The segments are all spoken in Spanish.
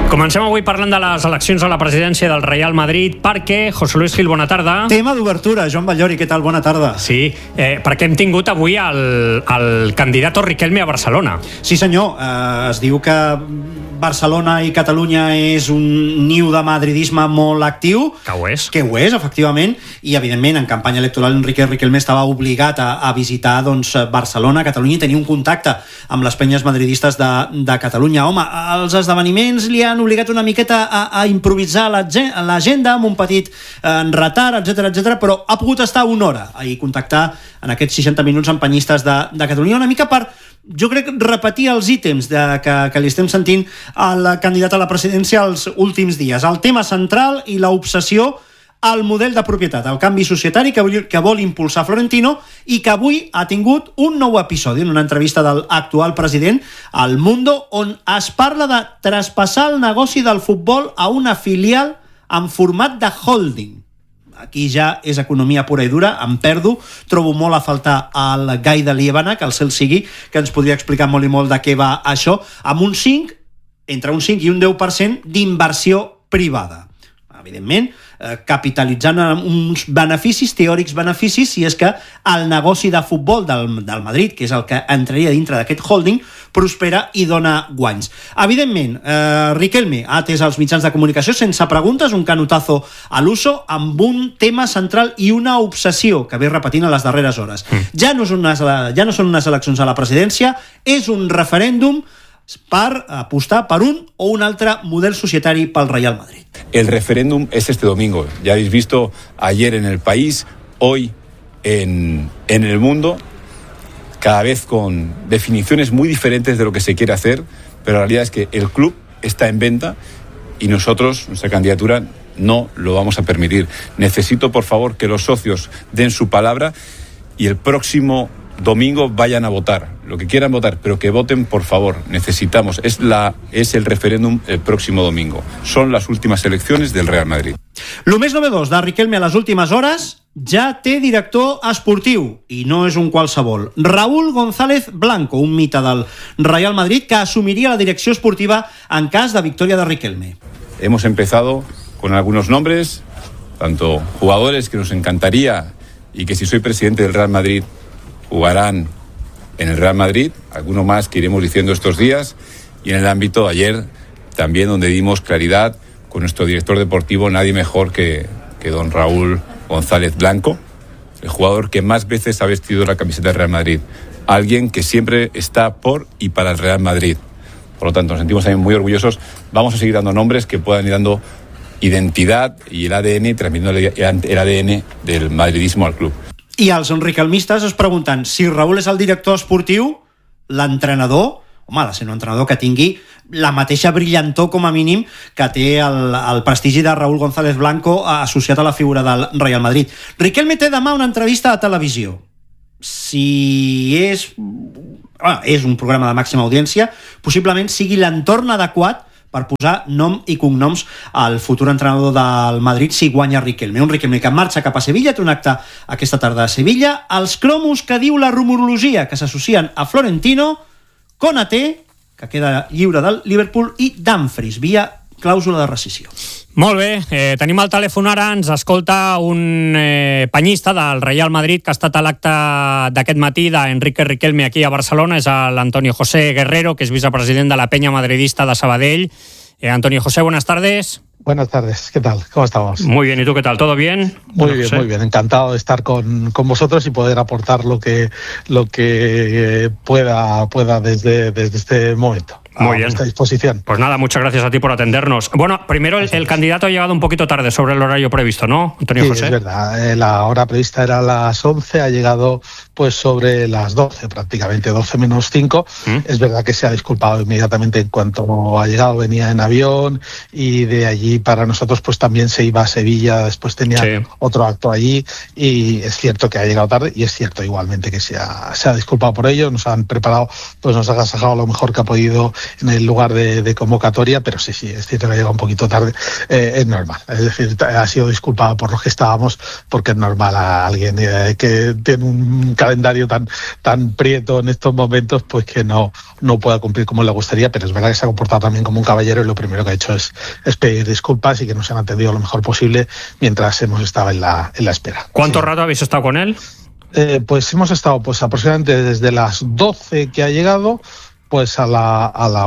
Comencem avui parlant de les eleccions a la presidència del Real Madrid perquè, José Luis Gil, bona tarda. Tema d'obertura, Joan Ballori, què tal? Bona tarda. Sí, perquè hem tingut avui el candidat Riquelme a Barcelona. Sí senyor, es diu que Barcelona i Catalunya és un niu de madridisme molt actiu. Que ho és. Que ho és, efectivament, i evidentment en campanya electoral Enrique Riquelme estava obligat a visitar Barcelona, Catalunya, i tenir un contacte amb les penyes madridistes de Catalunya. Home, els esdeveniments li han obligat una miqueta a improvisar l'agenda amb un petit retard, etc, però ha pogut estar una hora i contactar en aquests 60 minuts amb penyistes de Catalunya, una mica per, jo crec, repetir els ítems que li estem sentint al candidat a la presidència els últims dies. El tema central i l'obsessió al model de propietat, el canvi societari que vol impulsar Florentino i que avui ha tingut un nou episodi en una entrevista del actual president al Mundo, on es parla de traspassar el negoci del futbol a una filial en format de holding. Aquí ja és economia pura i dura, em perdo, trobo molt a faltar el Gai de Liébana, que el cel sigui, que ens podria explicar molt i molt de què va això, amb entre un 5 i un 10% d'inversió privada. Evidentment, capitalitzant uns beneficis, teòrics beneficis, si és que el negoci de futbol del Madrid, que és el que entraria dintre d'aquest holding, prospera i dona guanys. Evidentment, Riquelme ha atès els mitjans de comunicació sense preguntes, un canotazo a l'uso, amb un tema central i una obsessió que ve repetint a les darreres hores. Ja no són unes eleccions a la presidència, és un referèndum per apostar per un o un altre model societari pel Real Madrid. El referéndum es este domingo. Ya habéis visto ayer en El País, hoy en El Mundo, cada vez con definiciones muy diferentes de lo que se quiere hacer, pero la realidad es que el club está en venta y nosotros, nuestra candidatura, no lo vamos a permitir. Necesito, por favor, que los socios den su palabra y el próximo domingo vayan a votar, lo que quieran votar, pero que voten, por favor. Necesitamos, es el referéndum el próximo domingo. Son las últimas elecciones del Real Madrid. Lo més novedós de Riquelme a les últimes hores, ja té director esportiu, i no és un qualsevol. Raúl González Blanco, un mite del Real Madrid, que assumiria la direcció esportiva en cas de victòria de Riquelme. Hemos empezado con algunos nombres, tanto jugadores que nos encantaría y que si soy presidente del Real Madrid jugarán en el Real Madrid, alguno más que iremos diciendo estos días, y en el ámbito de ayer también, donde dimos claridad con nuestro director deportivo, nadie mejor que don Raúl González Blanco, el jugador que más veces ha vestido la camiseta del Real Madrid, alguien que siempre está por y para el Real Madrid. Por lo tanto, nos sentimos también muy orgullosos. Vamos a seguir dando nombres que puedan ir dando identidad y el ADN, transmitiendo el ADN del madridismo al club. I els riquelmistes es pregunten si Raúl és el director esportiu, l'entrenador, home, ha de ser un entrenador que tingui la mateixa brillantor, com a mínim, que té el prestigi de Raúl González Blanco associat a la figura del Real Madrid. Riquelme té demà una entrevista a televisió. Si és un programa de màxima audiència, possiblement sigui l'entorn adequat per posar nom i cognoms al futur entrenador del Madrid si guanya Riquelme. Un Riquelme que marxa cap a Sevilla, té un acte aquesta tarda a Sevilla. Els cromos que diu la rumorologia que s'associen a Florentino, Konaté, que queda lliure del Liverpool, i Dumfries, via clàusula de rescissió. Molt bé, tenim al telèfon ara, ens escolta un penyista del Real Madrid que ha estat a l'acte d'aquest matí d'Enrique Riquelme aquí a Barcelona, és l'Antonio José Guerrero, que és vicepresident de la penya madridista de Sabadell. Antonio José, buenas tardes. Buenas tardes, ¿qué tal? ¿Cómo estamos? Muy bien, ¿y tú qué tal? ¿Todo bien? Muy bien, encantado de estar con vosotros y poder aportar lo que pueda desde este momento. Muy bien. A vuestra disposición. Pues nada, muchas gracias a ti por atendernos. Bueno, primero el candidato ha llegado un poquito tarde sobre el horario previsto, ¿no, Antonio José? Sí, es verdad. La hora prevista era las 11, ha llegado pues sobre las 12, prácticamente 12 menos 5. Es verdad que se ha disculpado inmediatamente en cuanto ha llegado, venía en avión y de allí para nosotros pues también se iba a Sevilla, después tenía otro acto allí y es cierto que ha llegado tarde y es cierto igualmente que se ha disculpado por ello, nos han preparado, pues nos ha agasajado lo mejor que ha podido el lugar de convocatoria, pero sí, es cierto que ha llegado un poquito tarde, es normal, es decir, ha sido disculpado por los que estábamos, porque es normal a alguien que tiene un calendario tan prieto en estos momentos, pues que no pueda cumplir como le gustaría, pero es verdad que se ha comportado también como un caballero y lo primero que ha hecho es pedir disculpas y que nos han atendido lo mejor posible mientras hemos estado en la espera. ¿Cuánto rato habéis estado con él? Pues hemos estado aproximadamente desde las 12 que ha llegado, pues a la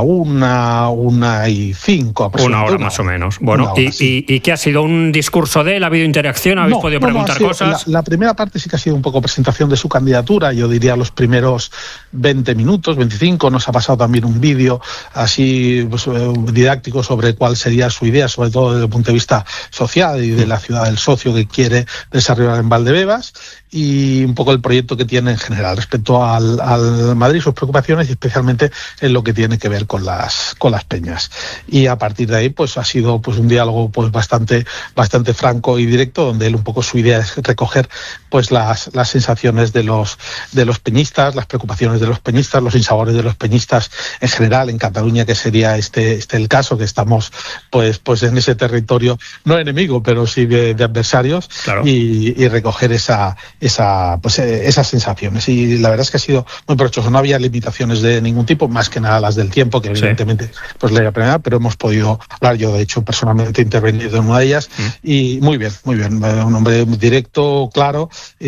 1:05 aproximadamente. Una hora más o menos. Bueno, hora, sí. ¿Y qué ha sido? ¿Un discurso de él? ¿Ha habido interacción? ¿Habéis podido preguntar cosas? La primera parte sí que ha sido un poco presentación de su candidatura, yo diría los primeros 20 minutos, 25, nos ha pasado también un vídeo así pues, didáctico sobre cuál sería su idea, sobre todo desde el punto de vista social y de la ciudad del socio que quiere desarrollar en Valdebebas, y un poco el proyecto que tiene en general respecto al Madrid, sus preocupaciones y especialmente en lo que tiene que ver con las peñas. Y a partir de ahí pues ha sido pues un diálogo pues bastante franco y directo, donde él un poco su idea es recoger pues las sensaciones de los peñistas, las preocupaciones de los peñistas, los sinsabores de los peñistas en general en Cataluña, que sería este el caso, que estamos pues en ese territorio no enemigo, pero sí de adversarios. Claro. Y recoger esas sensaciones, y la verdad es que ha sido muy provechoso. No había limitaciones de ningún tipo, más que nada las del tiempo, que evidentemente pues le apremiaba, pero hemos podido hablar. Yo de hecho personalmente he intervenido en una de ellas y muy bien, un hombre directo, claro,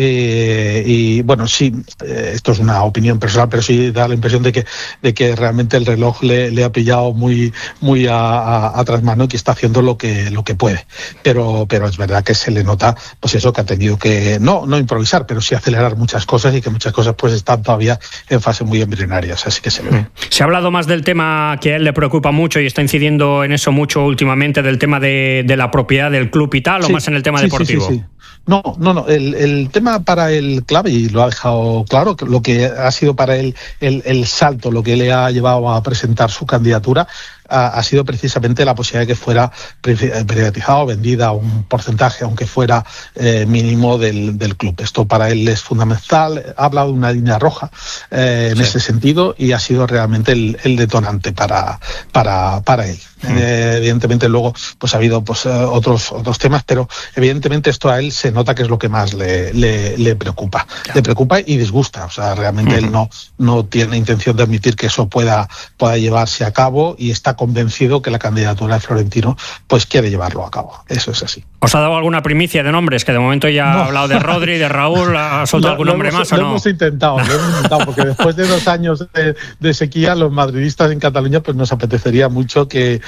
y bueno, sí, esto es una opinión personal, pero sí da la impresión de que realmente el reloj le ha pillado muy a trasmano y que está haciendo lo que puede, pero es verdad que se le nota pues eso, que ha tenido que no improvisar, pero sí acelerar muchas cosas, y que muchas cosas pues están todavía en fase muy embrionarias, así que se ve. Se ha hablado más del tema que a él le preocupa mucho y está incidiendo en eso mucho últimamente, del tema de la propiedad del club y tal, o más en el tema deportivo. Sí. No, el tema para él clave, y lo ha dejado claro, que lo que ha sido para él el salto, lo que le ha llevado a presentar su candidatura, ha sido precisamente la posibilidad de que fuera privatizado o vendida un porcentaje, aunque fuera mínimo del club. Esto para él es fundamental. Ha hablado de una línea roja en ese sentido, y ha sido realmente el detonante para él. Evidentemente luego pues ha habido pues otros temas, pero evidentemente esto a él se nota que es lo que más le preocupa. Le preocupa y disgusta. O sea, realmente él no tiene intención de admitir que eso pueda llevarse a cabo, y está convencido que la candidatura de Florentino pues quiere llevarlo a cabo. Eso es así. ¿Os ha dado alguna primicia de nombres? Que de momento ya ha hablado de Rodri, de Raúl, ¿ha soltado algún nombre más o no? Lo hemos intentado, porque después de 2 años de sequía, los madridistas en Cataluña pues nos apetecería mucho que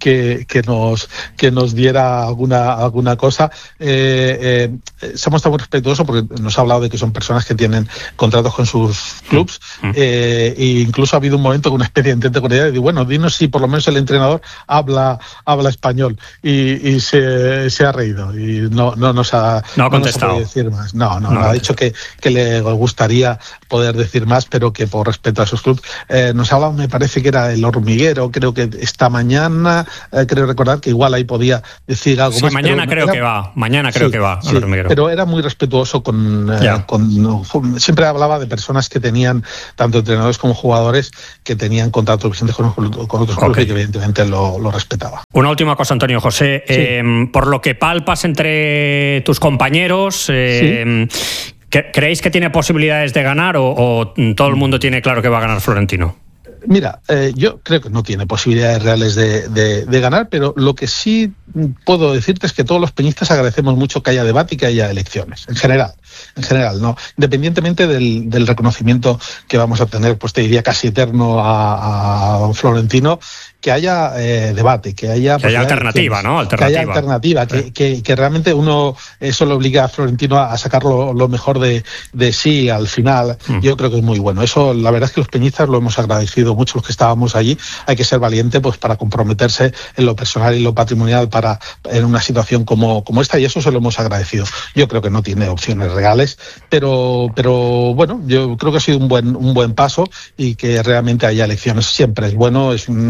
nos diera alguna cosa. Hemos estado muy respetuosos, porque nos ha hablado de que son personas que tienen contratos con sus clubs, e incluso ha habido un momento con una especie de intento con ella de decir, bueno, dinos si por lo menos el entrenador habla español, y se ha reído y no nos ha contestado. Decir más. No, ha dicho que le gustaría poder decir más, pero que por respeto a esos clubes. Nos ha hablado, me parece que era el Hormiguero, creo que esta mañana, creo recordar que igual ahí podía decir algo más. Mañana creo que va el Hormiguero. Pero era muy respetuoso siempre hablaba de personas que tenían, tanto entrenadores como jugadores, que tenían contratos vigentes con otros clubes, y que evidentemente lo respetaba. Una última cosa, Antonio José, por lo que palpas entre tus compañeros, ¿creéis que tiene posibilidades de ganar, o todo el mundo tiene claro que va a ganar Florentino? Mira, yo creo que no tiene posibilidades reales de ganar, pero lo que sí puedo decirte es que todos los peñistas agradecemos mucho que haya debate y que haya elecciones, en general, no, independientemente del reconocimiento que vamos a tener, pues te diría casi eterno a Florentino, que haya debate, que haya alternativa, ¿no? Que haya alternativa, que realmente eso le obliga a Florentino a sacar lo mejor de sí al final. Yo creo que es muy bueno. Eso, la verdad es que los peñistas lo hemos agradecido mucho, los que estábamos allí. Hay que ser valiente pues para comprometerse en lo personal y lo patrimonial en una situación como esta, y eso se lo hemos agradecido. Yo creo que no tiene opciones reales, pero bueno, yo creo que ha sido un buen paso, y que realmente haya elecciones siempre es bueno.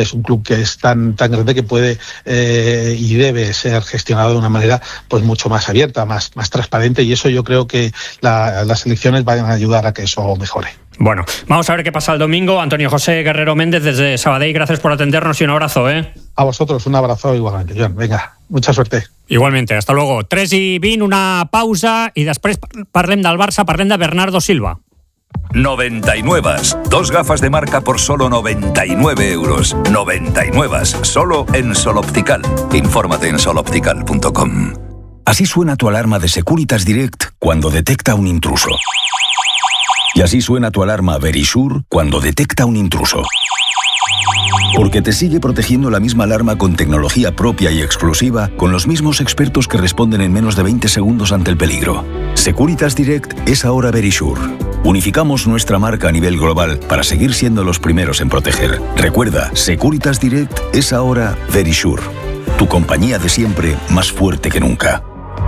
es un club que es tan grande que puede y debe ser gestionado de una manera pues mucho más abierta, más transparente, y eso yo creo que las elecciones van a ayudar a que eso mejore. Bueno, vamos a ver qué pasa el domingo. Antonio José Guerrero Méndez desde Sabadell, gracias por atendernos y un abrazo. A vosotros, un abrazo igualmente, Joan. Venga, mucha suerte. Igualmente, hasta luego. 3:20, una pausa i després parlem del Barça, parlem de Bernardo Silva. 99. Dos gafas de marca por solo 99 euros. 99. Solo en Sol Optical. Infórmate en soloptical.com. Así suena tu alarma de Securitas Direct cuando detecta un intruso. Y así suena tu alarma Verisure cuando detecta un intruso. Porque te sigue protegiendo la misma alarma con tecnología propia y exclusiva, con los mismos expertos que responden en menos de 20 segundos ante el peligro. Securitas Direct es ahora Verisure. Unificamos nuestra marca a nivel global para seguir siendo los primeros en proteger. Recuerda, Securitas Direct es ahora Verisure. Tu compañía de siempre, más fuerte que nunca.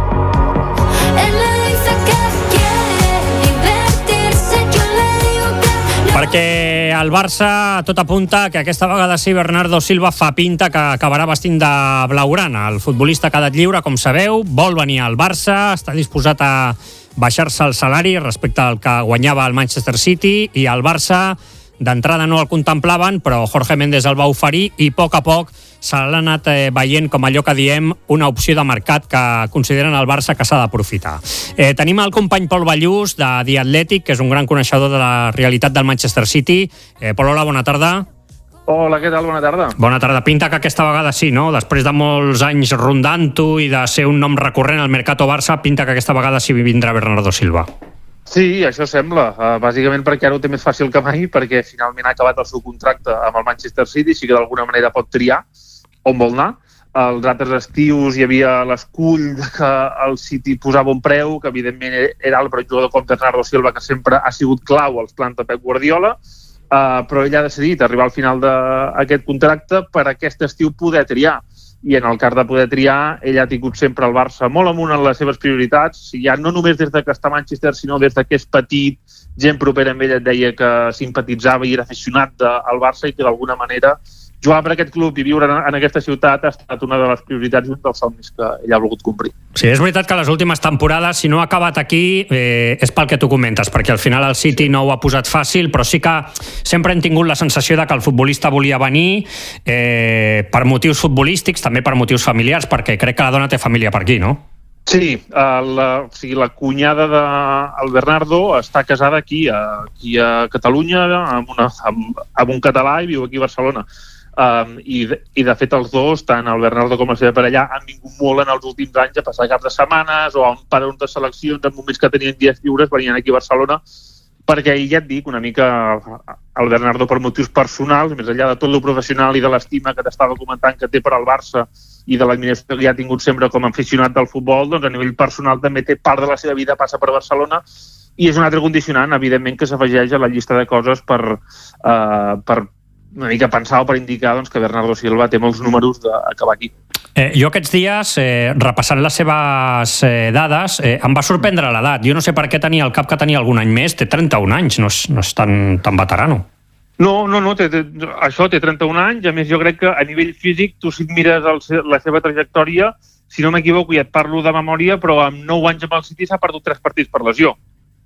Perquè el Barça tot apunta que aquesta vegada sí Bernardo Silva fa pinta que acabarà vestint de blaugrana. El futbolista ha quedat lliure, com sabeu, vol venir al Barça, està disposat a baixar-se el salari respecte al que guanyava el Manchester City, i el Barça d'entrada no el contemplaven, però Jorge Méndez el va oferir i a poc se l'ha anat veient com allò que diem una opció de mercat que consideren el Barça que s'ha d'aprofitar. Tenim el company Pol Ballús de The Athletic, que és un gran coneixedor de la realitat del Manchester City. Pol, hola, bona tarda. Hola, què tal? Bona tarda. Bona tarda. Pinta que aquesta vegada sí, no? Després de molts anys rondant-ho i de ser un nom recurrent al Mercato Barça, pinta que aquesta vegada sí vindrà Bernardo Silva. Sí, això sembla. Bàsicament perquè ara ho té més fàcil que mai, perquè finalment ha acabat el seu contracte amb el Manchester City, així que d'alguna manera pot triar on vol anar. Els altres estius hi havia l'escull que el City posava un preu, que evidentment era alt, però un jugador com Bernardo Silva, que sempre ha sigut clau als plans de Pep Guardiola, però ell ha decidit arribar al final d'aquest contracte per aquest estiu poder triar. I en el cas de poder triar, ell ha tingut sempre el Barça molt amunt en les seves prioritats, ja no només des que està a Manchester, sinó des que és petit, gent propera amb ell et deia que simpatitzava i era aficionat al Barça, i que d'alguna manera jugar per aquest club i viure en aquesta ciutat ha estat una de les prioritats i un dels somnis que ell ha volgut complir. Sí, és veritat que les últimes temporades, si no ha acabat aquí, és pel que tu comentes, perquè al final el City no ho ha posat fàcil, però sí que sempre hem tingut la sensació de que el futbolista volia venir per motius futbolístics, també per motius familiars, perquè crec que la dona té família per aquí, no? Sí, la cunyada del Bernardo està casada aquí a Catalunya amb un català i viu aquí a Barcelona. I de fet els dos, tant el Bernardo com la seva parella, han vingut molt en els últims anys a passar caps de setmanes o en parons de seleccions en moments que tenien dies lliures, venien aquí a Barcelona, perquè ja et dic, una mica el Bernardo per motius personals, més enllà de tot lo professional i de l'estima que t'estava comentant que té per al Barça i de l'admiració que ja ha tingut sempre com a aficionat del futbol, doncs a nivell personal també té part de la seva vida passa per Barcelona, i és un altre condicionant, evidentment, que s'afegeix a la llista de coses per una mica pensar o per indicar doncs, que Bernardo Silva té molts números d'acabar aquí. Jo aquests dies, repassant les seves dades, em va sorprendre l'edat. Jo no sé per què tenia el cap que tenia algun any més. Té 31 anys, no és tan veterano. No, això té 31 anys. A més, jo crec que a nivell físic, tu si et mires la seva trajectòria, si no m'equivoco, i et parlo de memòria, però amb 9 anys amb el City s'ha perdut 3 partits per lesió.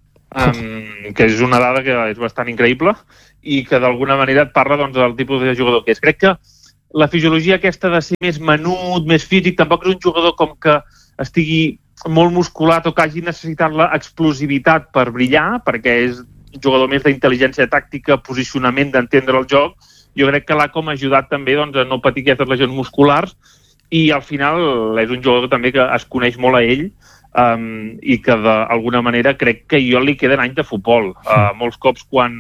Que és una dada que és bastant increïble i que d'alguna manera et parla doncs, del tipus de jugador que és. Crec que la fisiologia aquesta de ser més menut, més físic, tampoc és un jugador com que estigui molt musculat o que hagi necessitat l'explosivitat per brillar, perquè és un jugador més d'intel·ligència tàctica, posicionament, d'entendre el joc. Jo crec que l'ha com ajudat també doncs, a no patir aquestes lesions musculars, i al final és un jugador també que es coneix molt a ell, i que d'alguna manera crec que jo li queden anys de futbol. Molts cops quan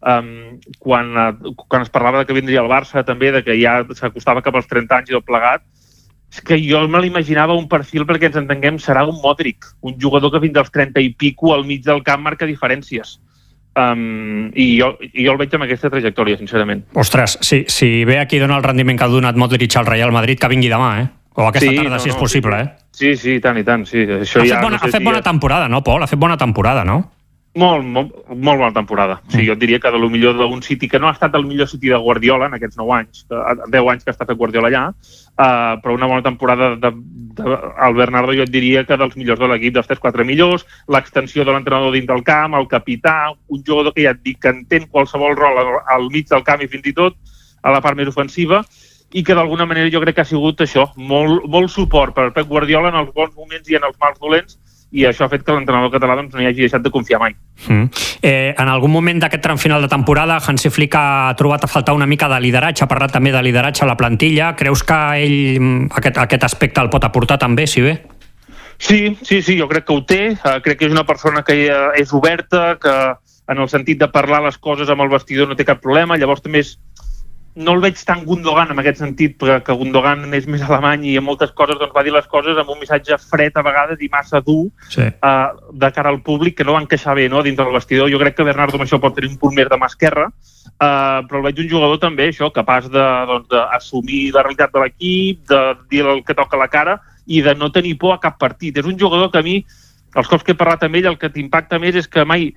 es parlava de que vindria al Barça també, de que ja s'acostava cap als 30 anys i tot plegat, és que jo me l'imaginava un perfil, perquè ens entenguem, serà un Modric, un jugador que fins als 30 i pico al mig del camp marca diferències. I jo el veig amb aquesta trajectòria, sincerament. Ostres, si ve aquí dona el rendiment que ha donat Modric al Real Madrid, que vingui demà, o aquesta tarda, si és possible, Sí, i tant, sí. Això ha fet bona temporada, no, Pol? Ha fet bona temporada, no? Molt bona temporada. O sigui, jo et diria que de lo millor d'un City, que no ha estat el millor City de Guardiola en aquests 9 anys, 10 anys que ha estat Guardiola allà, però una bona temporada el Bernardo jo et diria que dels millors de l'equip, dels 3-4 millors, l'extensió de l'entrenador dins del camp, el capità, un jugador que ja et dic que entén qualsevol rol al mig del camp i fins i tot a la part més ofensiva, i que d'alguna manera jo crec que ha sigut això, molt suport per Pep Guardiola en els bons moments i en els mals dolents, i això ha fet que l'entrenador català no hi hagi deixat de confiar mai. En algun moment d'aquest tram final de temporada, Hansi Flick ha trobat a faltar una mica de lideratge, ha parlat també de lideratge a la plantilla. Creus que ell aquest aspecte el pot aportar també, si bé? Sí, jo crec que ho té. Crec que és una persona que és oberta, que en el sentit de parlar les coses amb el vestidor no té cap problema. Llavors també no el veig tan Gundogan en aquest sentit, que Gundogan és més alemany i en moltes coses va dir les coses amb un missatge fred a vegades i massa dur de cara al públic, que no va encaixar bé dins del vestidor. Jo crec que Bernardo amb això pot tenir un punt més de mà esquerra, però el veig un jugador també això, capaç d'assumir la realitat de l'equip, de dir el que toca a la cara i de no tenir por a cap partit. És un jugador que a mi, els cops que he parlat amb ell, el que t'impacta més és que mai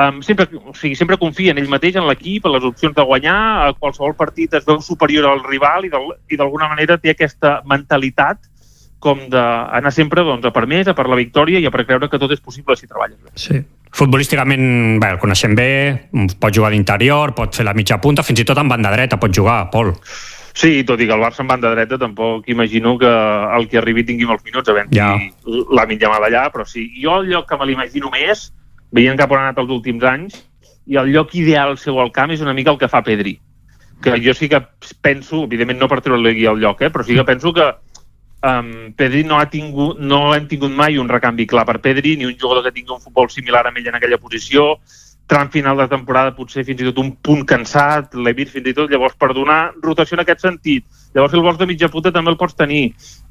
sempre confia en ell mateix, en l'equip, en les opcions de guanyar, a qualsevol partit es veu superior al rival i d'alguna manera té aquesta mentalitat com d'anar sempre a per més, a per la victòria i a per creure que tot és possible si treballes bé. Sí. Futbolísticament, el coneixem bé, pot jugar d'interior, pot fer la mitja punta, fins i tot en banda dreta pot jugar, Pol. Sí, tot i que el Barça en banda dreta tampoc imagino que el que arribi tingui molts minuts havent-hi la mitja mà d'allà, però sí, jo el lloc que me l'imagino més, veient cap on ha anat els últims anys, i el lloc ideal seu al camp és una mica el que fa Pedri. Que jo sí que penso, evidentment no per treure-li el lloc, però sí que penso que Pedri no hem tingut mai un recanvi clar per Pedri, ni un jugador que tingui un futbol similar a ell en aquella posició, tram final de temporada potser fins i tot un punt cansat, l'he vist fins i tot, llavors per donar rotació en aquest sentit. Llavors si el vols de mitja punta també el pots tenir.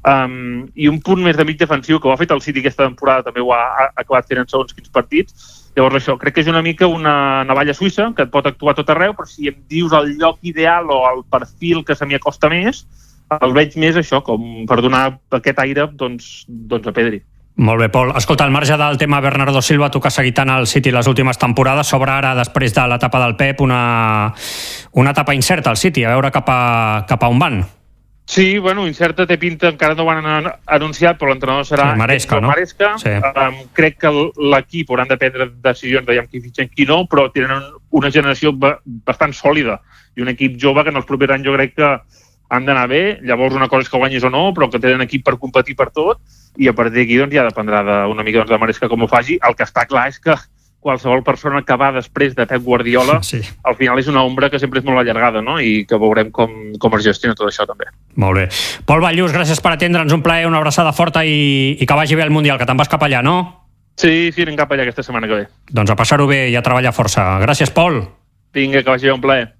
I un punt més de mig defensiu, que ho ha fet el City aquesta temporada, també ho ha acabat fent en segons quins partits. Llavors això, crec que és una mica una navalla suïssa, que et pot actuar a tot arreu, però si em dius el lloc ideal o el perfil que se m'hi acosta més, el veig més això, com per donar aquest aire a Pedri. Molt bé, Pol. Escolta, al marge del tema Bernardo Silva, tu que has seguit tant el City les últimes temporades, s'obre ara, després de l'etapa del Pep, una etapa incerta al City, a veure cap a on van. Sí, incerta té pinta, encara no ho han anunciat, però l'entrenador serà Maresca, no? Maresca. Sí. Crec que l'equip hauran de prendre decisions de qui fitxen qui no, però tenen una generació bastant sòlida i un equip jove que en els propers anys jo crec que han d'anar bé. Llavors una cosa és que guanyis o no, però que tenen equip per competir per tot, i a partir d'aquí ja dependrà una mica de Maresca com ho faci. El que està clar és que qualsevol persona que va després de Pep Guardiola al final és una ombra que sempre és molt allargada, no? I que veurem com es gestiona tot això també. Molt bé. Pol Ballús, gràcies per atendre'ns, un plaer, una abraçada forta i que vagi bé el Mundial, que te'n vas cap allà, no? Sí, anem cap allà aquesta setmana que ve. Doncs a passar-ho bé i a treballar força. Gràcies, Pol. Vinga, que vagi bé, un plaer.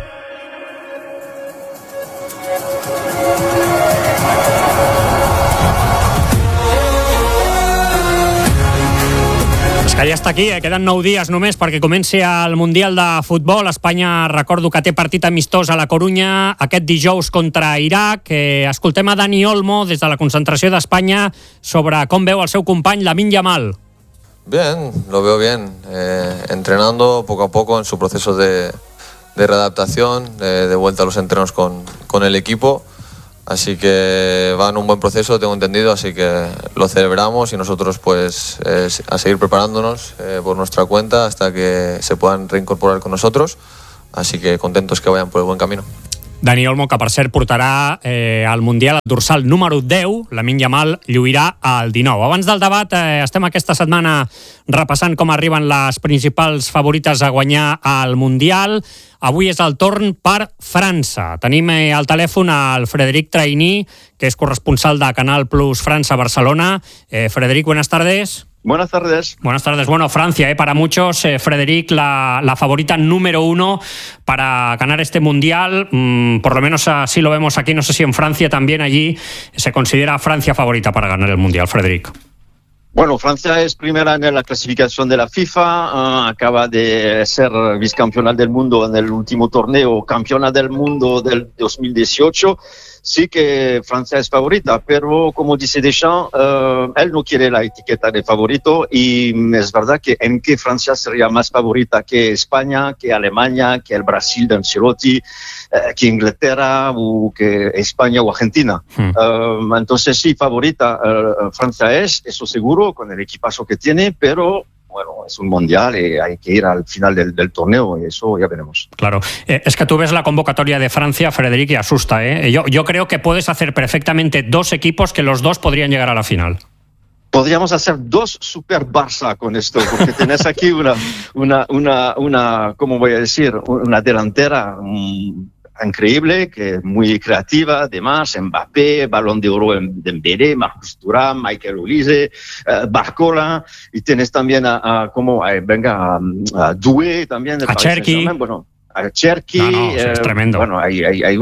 Que ja està aquí, queden 9 dies només perquè comenci el Mundial de Futbol. Espanya, recordo que té partit amistós a la Corunya aquest dijous contra Iraq. Escoltem a Dani Olmo des de la concentració d'Espanya sobre com veu el seu company Lamine Yamal. Bien, lo veo bien, entrenando poco a poco en su proceso de readaptación, de vuelta a los entrenos con el equipo. Así que va en un buen proceso, tengo entendido, así que lo celebramos y nosotros pues a seguir preparándonos por nuestra cuenta hasta que se puedan reincorporar con nosotros, así que contentos que vayan por el buen camino. Dani Olmo, que per cert portarà al Mundial el dorsal número 10, Lamine Yamal lluirà al 19. Abans del debat, estem aquesta setmana repassant com arriben les principals favorites a guanyar al Mundial. Avui és el torn per França. Tenim al telèfon el Frederic Traini, que és corresponsal de Canal Plus França Barcelona. Frederic, buenas tardes. Buenas tardes. Buenas tardes. Bueno, Francia, para muchos, Frederic, la favorita número 1 para ganar este Mundial. Por lo menos así lo vemos aquí. No sé si en Francia también allí se considera Francia favorita para ganar el Mundial, Frederic. Bueno, Francia es primera en la clasificación de la FIFA, acaba de ser vicecampeona del mundo en el último torneo, campeona del mundo del 2018. sí que Francia es favorita, pero como dice Deschamps, él no quiere la etiqueta de favorito y es verdad que en que Francia sería más favorita que España, que Alemania, que el Brasil de Ancelotti, que Inglaterra o que España o Argentina. Entonces sí, favorita Francia es, eso seguro, con el equipazo que tiene, pero bueno, es un mundial y hay que ir al final del torneo y eso ya veremos. Claro. Es que tú ves la convocatoria de Francia, Frederic, y asusta, ¿eh? Yo creo que puedes hacer perfectamente dos equipos que los dos podrían llegar a la final. Podríamos hacer dos super Barça con esto, porque tenés aquí una, ¿cómo voy a decir? Una delantera increíble, que es muy creativa, además, Mbappé, Balón de Oro en Dembélé, Marcus Thuram, Michael Olise, Barcola, y tienes también a Doué también de a Cherki. Bueno, a Cherki, es tremendo. Bueno, hay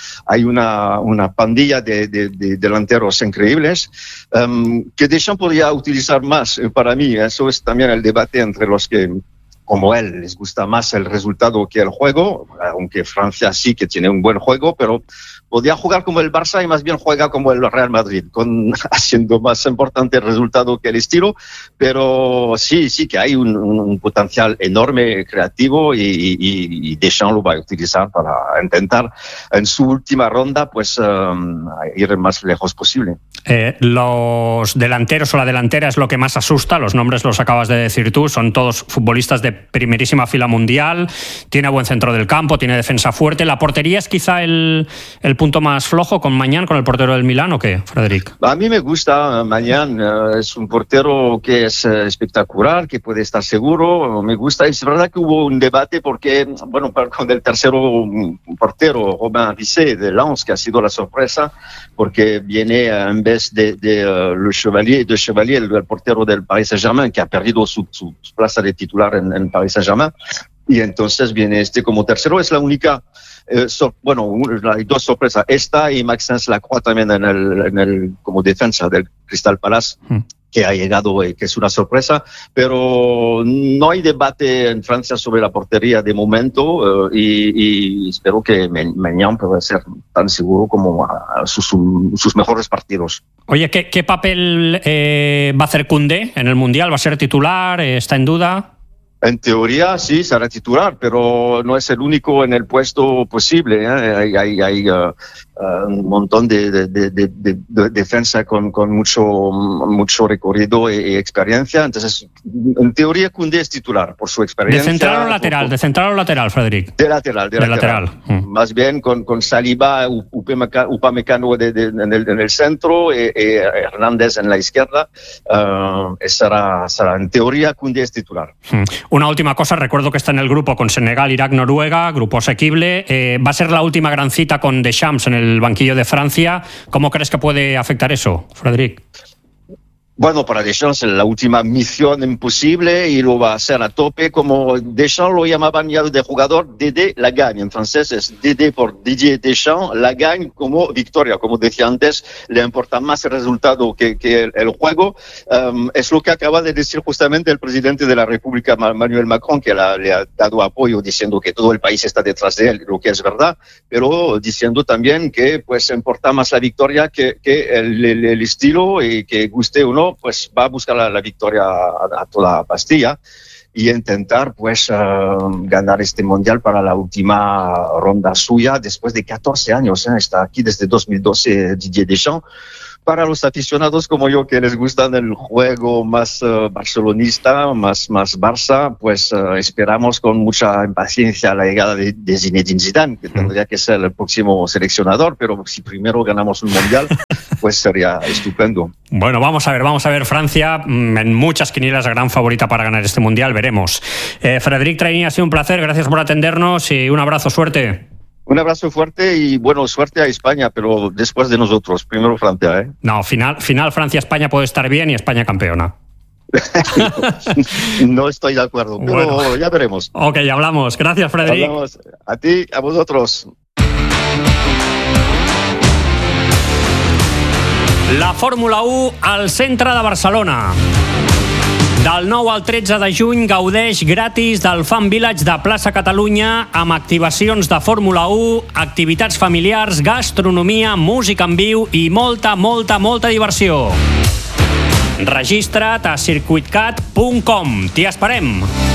una pandilla de delanteros increíbles que Deschamps podría utilizar más. Para mí, eso es también el debate entre los que, como él, les gusta más el resultado que el juego, aunque Francia sí que tiene un buen juego, pero podía jugar como el Barça y más bien juega como el Real Madrid, haciendo más importante el resultado que el estilo, pero sí que hay un potencial enorme creativo y Deschamps lo va a utilizar para intentar en su última ronda pues ir el más lejos posible. Los delanteros o la delantera es lo que más asusta, los nombres los acabas de decir tú, son todos futbolistas de primerísima fila mundial, tiene buen centro del campo, tiene defensa fuerte. ¿La portería es quizá el punto más flojo con Mañán, con el portero del Milán, o qué, Frederic? A mí me gusta Mañán, es un portero que es espectacular, que puede estar seguro, me gusta. Es verdad que hubo un debate porque, bueno, con el tercero portero, Robin Risset de Lens, que ha sido la sorpresa, porque viene en vez de Chevalier, el portero del Paris Saint-Germain, que ha perdido su plaza de titular en Paris Saint-Germain, y entonces viene como tercero. Es la única, hay dos sorpresas, esta y Maxence Lacroix también en el como defensa del Crystal Palace, que ha llegado y que es una sorpresa, pero no hay debate en Francia sobre la portería de momento, y espero que Mañán pueda ser tan seguro como sus mejores partidos. Oye, ¿qué papel va a hacer Koundé en el Mundial? ¿Va a ser titular? ¿Está en duda? En teoría sí, será titular, pero no es el único en el puesto posible. Hay un montón de defensa con mucho recorrido y experiencia. Entonces, en teoría, Koundé es titular por su experiencia. ¿De central o lateral, Frederic? De lateral. Más bien con Saliba, Upamecano en el centro y Hernández en la izquierda. Será en teoría, Koundé es titular. Una última cosa, recuerdo que está en el grupo con Senegal, Irak, Noruega, grupo asequible. Va a ser la última gran cita con Deschamps en el banquillo de Francia. ¿Cómo crees que puede afectar eso, Frederic? Bueno, para Deschamps es la última misión imposible y lo va a hacer a tope, como Deschamps lo llamaban ya de jugador, Dédé Lagagne. En francés es Dédé por Didier Deschamps, Lagagne como victoria. Como decía antes, le importa más el resultado que el juego. Es lo que acaba de decir justamente el presidente de la República, Emmanuel Macron, que le ha dado apoyo diciendo que todo el país está detrás de él, lo que es verdad, pero diciendo también que pues importa más la victoria que el estilo, y que guste o no, pues va a buscar la victoria a toda pastilla y intentar pues ganar este mundial para la última ronda suya después de 14 años. Está aquí desde 2012 Didier Deschamps. Para los aficionados como yo, que les gustan el juego más barcelonista, más Barça, pues esperamos con mucha impaciencia la llegada de Zinedine Zidane, que tendría que ser el próximo seleccionador, pero si primero ganamos un mundial, pues sería estupendo. Bueno, vamos a ver Francia, en muchas quinielas gran favorita para ganar este mundial, veremos. Frederic Traini, ha sido un placer, gracias por atendernos y un abrazo, suerte. Un abrazo fuerte y, bueno, suerte a España, pero después de nosotros. Primero Francia, ¿eh? No, final Francia-España puede estar bien y España campeona. No estoy de acuerdo, pero bueno, ya veremos. Ok, hablamos. Gracias, Frederic. Hablamos. A ti, a vosotros. La Fórmula 1 al centre de Barcelona. Del 9 al 13 de juny gaudeix gratis del Fan Village de Plaça Catalunya amb activacions de Fórmula 1, activitats familiars, gastronomia, música en viu i molta diversió. Registra't a circuitcat.com. T'hi esperem!